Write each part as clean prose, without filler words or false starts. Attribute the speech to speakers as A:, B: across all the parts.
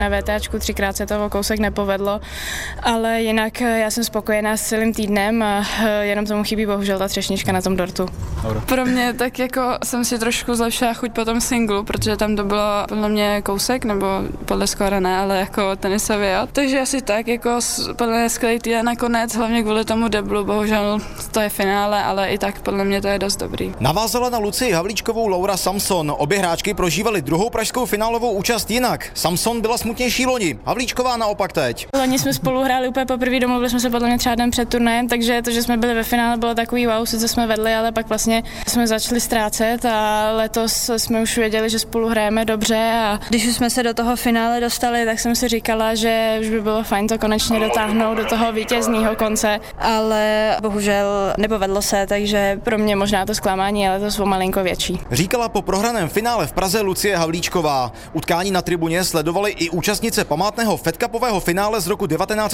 A: Na VTAčku 3krát se to o kousek nepovedlo, ale jinak já jsem spokojená s celým týdnem a jenom tomu chybí bohužel ta třešnička na tom dortu.
B: Pro mě tak jako jsem si trošku zlepšila chuť po tom singlu, protože tam to bylo podle mě kousek, nebo podle skóre ne, ale jako tenisově, jo. Takže asi tak, jako podle mě skvělý týden nakonec, hlavně kvůli tomu deblu, bohužel to je finále, ale i tak podle mě to je dost dobrý.
C: Navázala na Lucii Havlíčkovou Laura Samson. Obě hráčky prožívaly druhou pražskou finálovou účast jinak. Samson byla smutnější loni, Havlíčková naopak teď.
A: Loni jsme spolu hráli úplně poprvé, domluvili jsme se podle mě třeba den před turnajem, takže to, že jsme byli ve finále, bylo takový wow, sice jsme vedli, ale pak vlastně jsme začali ztrácet a letos jsme už věděli, že spolu hrajeme dobře a když už jsme se do toho finále dostali, tak jsem si říkala, že už by bylo fajn to konečně dotáhnout do toho vítězného konce, ale bohužel nepovedlo se, takže pro mě možná to zklamání je letos o malinko větší.
C: Říkala po prohraném finále v Praze Lucie Havlíčková. Utkání na tribuně sledovali i účastnice památného Fed Cupového finále z roku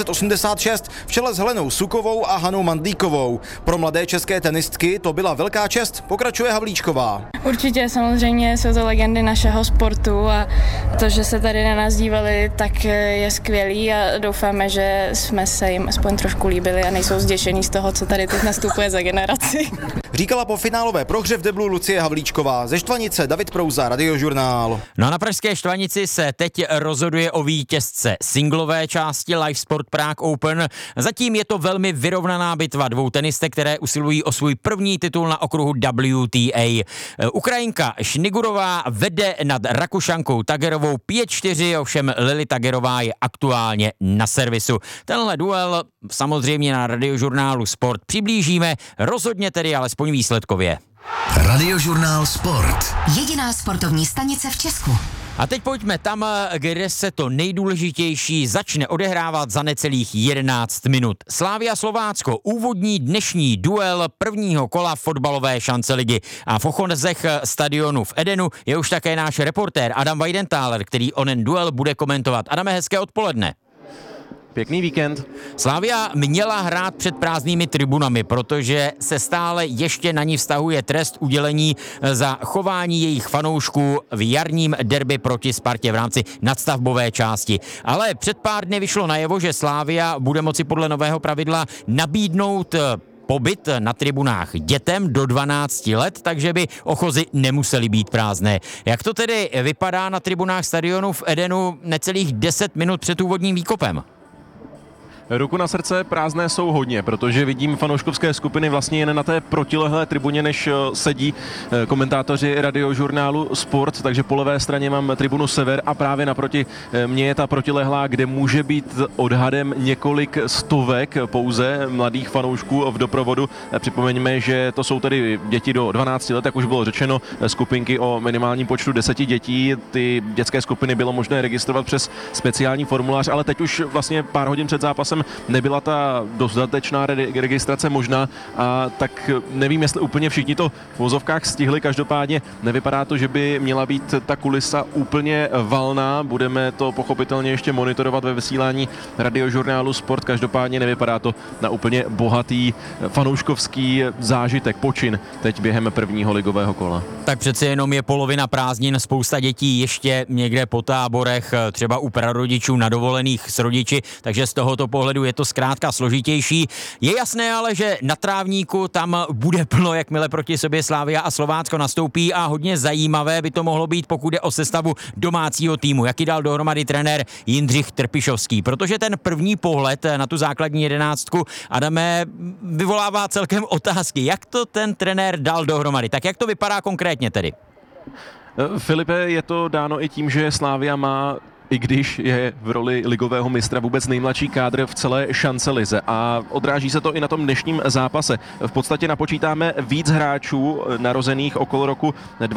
C: 1986 v čele s Helenou Sukovou a Hanou Mandlíkovou. Pro mladé české tenistky to byla velká čest, pokračuje Havlíčková.
A: Určitě samozřejmě jsou to legendy našeho sportu a to, že se tady na nás dívali, tak je skvělý a doufáme, že jsme se jim aspoň trošku líbili a nejsou zděšení z toho, co tady teď nastupuje za generaci.
C: Říkala po finálové prohře v deblu Lucie Havlíčková. Ze Štvanice David Prouza, Radiožurnál.
D: No a na pražské Štvanici se teď rozhoduje o vítězce singlové části Live Sport Prague Open. Zatím je to velmi vyrovnaná bitva dvou tenistek, které usilují o svůj první titul na okruhu WTA. Ukrajinka Šnigurová vede nad Rakušankou Tagerovou 5-4, ovšem Lily Tagerová je aktuálně na servisu. Tenhle duel samozřejmě na Radiožurnálu Sport přiblížíme, rozhodně tedy alespoň výsledkově.
E: Radiožurnál Sport.
F: Jediná sportovní stanice v Česku.
D: A teď pojďme tam, kde se to nejdůležitější začne odehrávat za necelých 11 minut. Slavia Slovácko, úvodní dnešní duel prvního kola fotbalové šance ligy. A v ochozech stadionu v Edenu je už také náš reportér Adam Weidenthaler, který onen duel bude komentovat. Adame, hezké odpoledne.
G: Pěkný víkend.
D: Slavia měla hrát před prázdnými tribunami, protože se stále ještě na ní vztahuje trest udělení za chování jejich fanoušků v jarním derby proti Spartě v rámci nadstavbové části. Ale před pár dny vyšlo najevo, že Slavia bude moci podle nového pravidla nabídnout pobyt na tribunách dětem do 12 let, takže by ochozy nemusely být prázdné. Jak to tedy vypadá na tribunách stadionu v Edenu necelých 10 minut před úvodním výkopem?
G: Ruku na srdce, prázdné jsou hodně, protože vidím fanouškovské skupiny vlastně jen na té protilehlé tribuně, než sedí komentátoři Radiožurnálu Sport, takže po levé straně mám tribunu Sever a právě naproti mě je ta protilehlá, kde může být odhadem několik stovek pouze mladých fanoušků v doprovodu. Připomeňme, že to jsou tedy děti do 12 let, jak už bylo řečeno, skupinky o minimálním počtu 10 dětí. Ty dětské skupiny bylo možné registrovat přes speciální formulář, ale teď už vlastně pár hodin před zápasem nebyla ta dostatečná registrace možná, a tak nevím, jestli úplně všichni to v vozovkách stihli. Každopádně nevypadá to, že by měla být ta kulisa úplně valná. Budeme to pochopitelně ještě monitorovat ve vysílání Radiožurnálu Sport. Každopádně nevypadá to na úplně bohatý fanouškovský zážitek, počin teď během prvního ligového kola.
D: Tak přece jenom je polovina prázdnin, spousta dětí ještě někde po táborech, třeba u prarodičů na dovolených s rodiči, takže z tohoto pohledu je to zkrátka složitější. Je jasné ale, že na trávníku tam bude plno, jakmile proti sobě Slavia a Slovácko nastoupí, a hodně zajímavé by to mohlo být, pokud jde o sestavu domácího týmu, jaký dal dohromady trenér Jindřich Trpišovský, protože ten první pohled na tu základní jedenáctku, Adame, vyvolává celkem otázky, jak to ten trenér dal dohromady. Tak jak to vypadá konkrétně tedy?
G: Filipe, je to dáno i tím, že Slavia má, i když je v roli ligového mistra, vůbec nejmladší kádr v celé šance lize, a odráží se to i na tom dnešním zápase. V podstatě napočítáme víc hráčů narozených okolo roku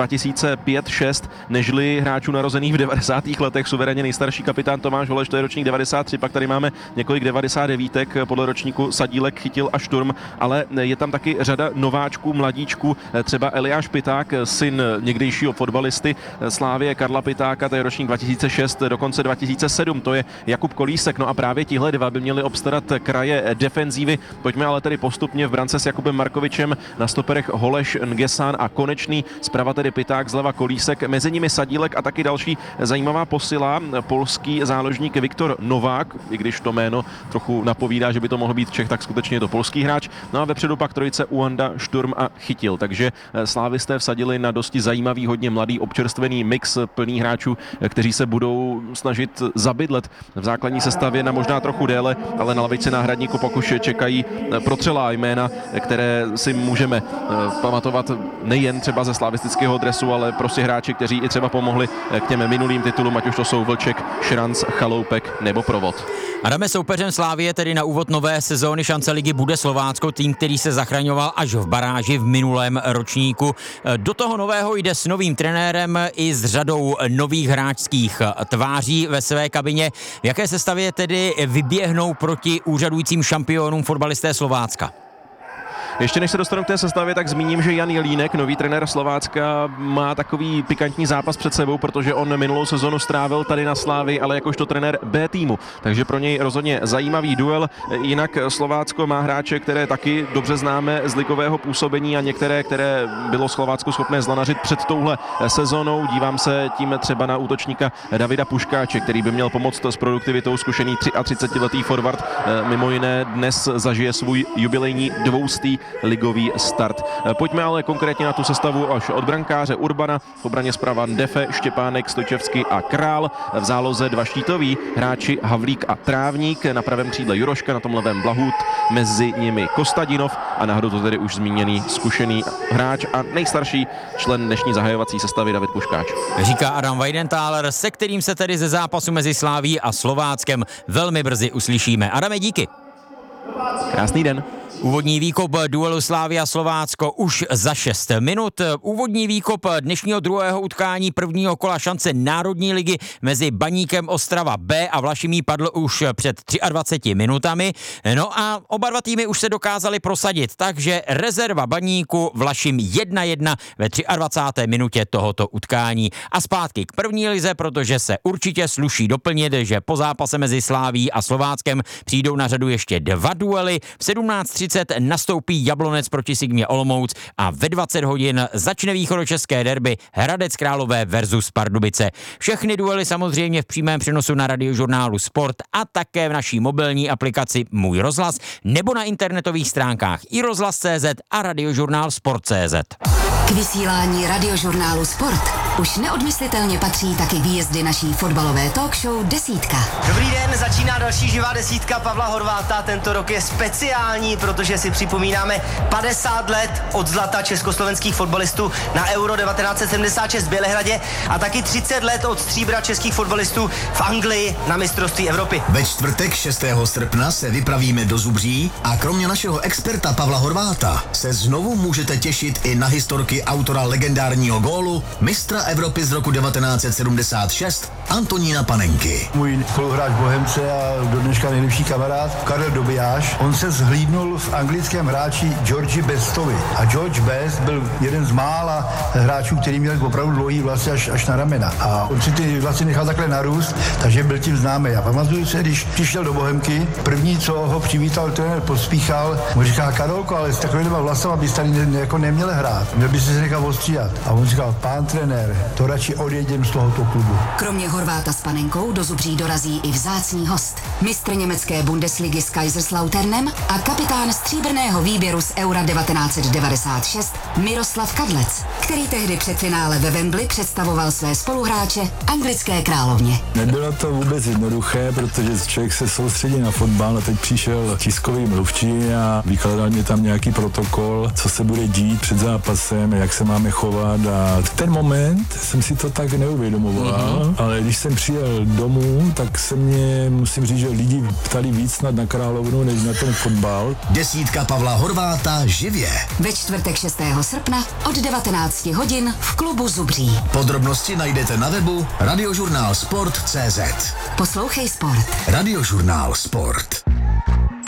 G: 2005-6, nežli hráčů narozených v 90. letech. Suverénně nejstarší kapitán Tomáš Holeš, to je ročník 93, pak tady máme několik 99, podle ročníku Sadílek, Chytil a Šturm, ale je tam taky řada nováčků, mladíčků, třeba Eliáš Piták, syn někdejšího fotbalisty Slávie Karla Pitáka, to je ročník 2006, dokonce 2007, to je Jakub Kolísek. No a právě tihle dva by měli obstarat kraje defenzívy. Pojďme ale tedy postupně v brance s Jakubem Markovičem, na stoperech Holeš, Ngesan a Konečný, zprava tedy Piták, zleva Kolísek, mezi nimi Sadílek a taky další zajímavá posila, polský záložník Viktor Novák, i když to jméno trochu napovídá, že by to mohl být Čech, tak skutečně je to polský hráč. No a vepředu pak trojice Uanda, Šturm a Chytil. Takže slávisté vsadili na dosti zajímavý, hodně mladý, občerstvený mix plný hráčů, kteří se budou snažit zabydlet v základní sestavě na možná trochu déle, ale na lavici náhradníku pak už čekají protřelá jména, které si můžeme pamatovat nejen třeba ze slavistického dresu, ale prostě hráči, kteří i třeba pomohli k těm minulým titulům, ať už to jsou Vlček, Šranc, Chaloupek nebo Provod.
D: Adame, soupeřem Slavie tedy na úvod nové sezóny šance ligy bude Slovácko, tým, který se zachraňoval až v baráži v minulém ročníku. Do toho nového jde s novým trenérem i s řadou nových hráčských tváří ve své kabině. V jaké sestavě tedy vyběhnou proti úřadujícím šampionům fotbalisté Slovácka?
G: Ještě než se dostanu k té sestavě, tak zmíním, že Jan Jelínek, nový trenér Slovácka, má takový pikantní zápas před sebou, protože on minulou sezonu strávil tady na Slávii, ale jakožto trenér B týmu. Takže pro něj rozhodně zajímavý duel. Jinak Slovácko má hráče, které taky dobře známe z ligového působení a některé, které bylo Slovácko schopné zlanařit před touhle sezónou. Dívám se tím třeba na útočníka Davida Puškáče, který by měl pomoct s produktivitou, zkušený 33letý forward. Mimo jiné dnes zažije svůj jubilejní 200. ligový start. Pojďme ale konkrétně na tu sestavu až od brankáře Urbana, v obraně zprava Defe, Štěpánek, Stojčevský a Král, v záloze dva štítoví hráči Havlík a Trávník, na pravém křídle Juroška, na tom levém Blahut, mezi nimi Kostadinov a nahoru to tedy už zmíněný zkušený hráč a nejstarší člen dnešní zahajovací sestavy David Puškáč.
D: Říká Adam Weidenthaler, se kterým se tedy ze zápasu mezi Slavií a Slováckem velmi brzy uslyšíme. Adame, díky.
G: Krásný den.
D: Úvodní výkop duelu Slavia Slovácko už za 6 minut. Úvodní výkop dnešního druhého utkání prvního kola šance Národní ligy mezi Baníkem Ostrava B a Vlašimí padl už před 23 minutami. No a oba dva týmy už se dokázali prosadit, takže rezerva Baníku Vlašim 1-1 ve 23. minutě tohoto utkání. A zpátky k první lize, protože se určitě sluší doplnit, že po zápase mezi Slavií a Slováckem přijdou na řadu ještě dva duely. V 17:30 nastoupí Jablonec proti Sigmě Olomouc a ve 20 hodin začne východočeské derby Hradec Králové versus Pardubice. Všechny duely samozřejmě v přímém přenosu na Radiožurnálu Sport a také v naší mobilní aplikaci Můj rozhlas nebo na internetových stránkách iRozhlas.cz a Radiožurnál Sport.cz.
F: K vysílání Radiožurnálu Sport už neodmyslitelně patří taky výjezdy naší fotbalové talk show Desítka.
H: Dobrý den, začíná další živá desítka Pavla Horváta. Tento rok je speciální, protože si připomínáme 50 let od zlata československých fotbalistů na Euro 1976 v Bělehradě a taky 30 let od stříbra českých fotbalistů v Anglii na mistrovství Evropy.
E: Ve čtvrtek 6. srpna se vypravíme do Zubří a kromě našeho experta Pavla Horváta se znovu můžete těšit i na historky autora legendárního gólu, mistra Evropy z roku 1976 Antonína Panenky.
I: Můj spoluhráč Bohemce a do dneška nejlepší kamarád Karel Dobijáš, on se zhlídnul v anglickém hráči Georgi Bestovi. A George Best byl jeden z mála hráčů, který měl opravdu dlouhý vlasy až na ramena. A on si ty vlasy nechal takhle narůst, takže byl tím známý. A pamatuju se, když přišel do Bohemky, první, co ho přivítal trenér Pospíchal, mu říká: Karolko, ale s takovýma vlasama bys tady jako neměl hrát. Měl bys se nechat ostříhat. A on říkal: pán trenér, to radši odjedem z tohoto klubu.
F: Kromě Horváta s Panenkou do Zubří dorazí i vzácný host. Mistr německé Bundesligy s Kaiserslauternem a kapitán stříbrného výběru z Eura 1996 Miroslav Kadlec, který tehdy před finále ve Wembley představoval své spoluhráče anglické královně.
J: Nebylo to vůbec jednoduché, protože člověk se soustředí na fotbal a teď přišel tiskový mluvčí a vykládal mě tam nějaký protokol, co se bude dít před zápasem, jak se máme chovat, a v ten moment jsem si to tak neuvědomoval, ale když jsem přijel domů, tak se mě, musím říct, že lidi ptali víc snad na královnu, než na ten fotbal.
E: Desítka Pavla Horváta živě.
F: Ve čtvrtek 6. srpna od 19 hodin v klubu Zubří.
E: Podrobnosti najdete na webu Radiožurnál Sport.cz.
F: Poslouchej sport.
E: Radiožurnál Sport.